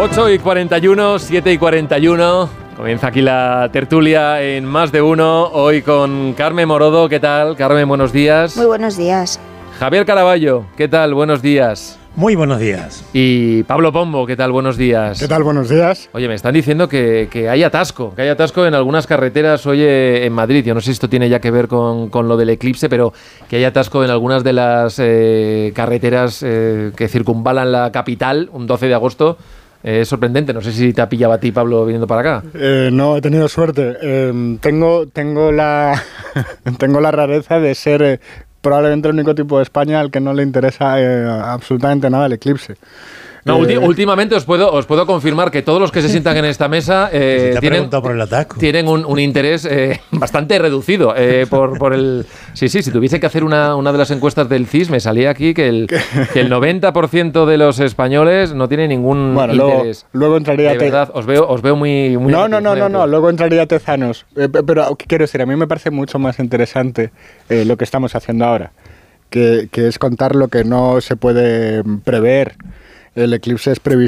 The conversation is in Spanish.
8:41, 7:41. Comienza aquí la tertulia en Más de Uno. Hoy con Carmen Morodo. ¿Qué tal, Carmen? Buenos días. Muy buenos días. Javier Caraballo. ¿Qué tal? Buenos días. Muy buenos días. Y Pablo Pombo. ¿Qué tal? Buenos días. ¿Qué tal? Buenos días. Oye, me están diciendo que hay atasco. Que hay atasco en algunas carreteras hoy en Madrid. Yo no sé si esto tiene ya que ver con lo del eclipse, pero que hay atasco en algunas de las carreteras que circunvalan la capital un 12 de agosto. Es sorprendente, no sé si te ha pillado a ti, Pablo, viniendo para acá. No, he tenido suerte. Tengo la rareza de ser probablemente el único tipo de España al que no le interesa absolutamente nada el eclipse. No, últimamente os puedo confirmar que todos los que se sientan en esta mesa tienen un interés bastante reducido por el... Sí, si tuviese que hacer una de las encuestas del CIS, me salía aquí que el 90% de los españoles no tiene ningún interés. Luego entraría... De verdad, os veo muy No, luego entraría Tezanos. Pero, ¿qué quiero decir? A mí me parece mucho más interesante lo que estamos haciendo ahora, que es contar lo que no se puede prever. El eclipse es previsible.